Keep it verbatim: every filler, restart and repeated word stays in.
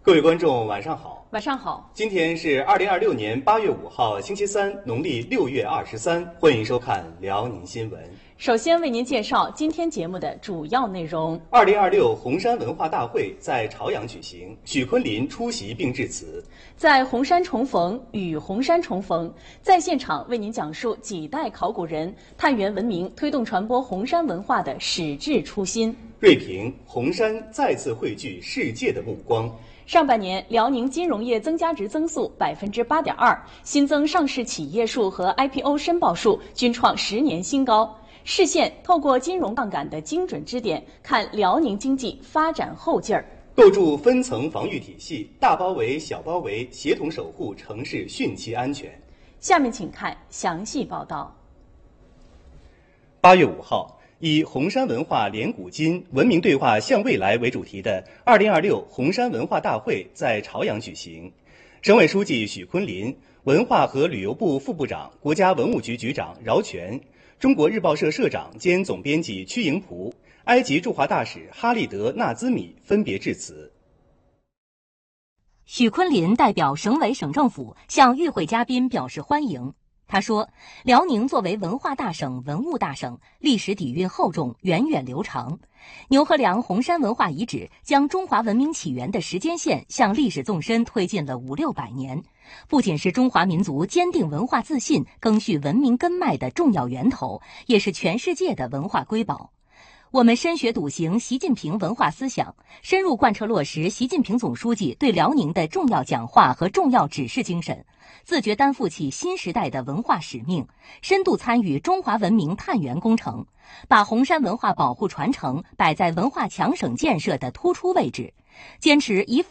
各位观众，晚上好。 晚上好。 今天是二零二六年八月五号，星期三，农历六月二十三。欢迎收看辽宁新闻。 首先为您介绍今天节目的主要内容。 二零二六红山文化大会在朝阳举行，许昆林出席并致辞。 在红山重逢，与红山重逢，在现场为您讲述几代考古人探源文明、推动传播红山文化的始至初心。 锐评红山再次汇聚世界的目光。 上半年，辽宁金融业增加值增速百分之八点二，新增上市企业数和 I P O 申报数均创十年新高。市县透过金融杠杆的精准支点，看辽宁经济发展后劲儿。 构筑分层防御体系，大包围、小包围，协同守护城市汛期安全。 下面请看详细报道。 八月五号，以红山文化连古今、文明对话向未来为主题的二零二六红山文化大会在朝阳举行。省委书记许昆林、文化和旅游部副部长、国家文物局局长饶全、中国日报社社长兼总编辑屈迎璞、埃及驻华大使哈利德·纳兹米分别致辞。 许昆林代表省委省政府向与会嘉宾表示欢迎。他说，辽宁作为文化大省、文物大省，历史底蕴厚重，源远流长。牛河梁红山文化遗址将中华文明起源的时间线向历史纵深推进了五六百年，不仅是中华民族坚定文化自信、赓续文明根脉的重要源头，也是全世界的文化瑰宝。我们深学笃行习近平文化思想，深入贯彻落实习近平总书记对辽宁的重要讲话和重要指示精神，自觉担负起新时代的文化使命，深度参与中华文明探源工程，把红山文化保护传承摆在文化强省建设的突出位置，坚持以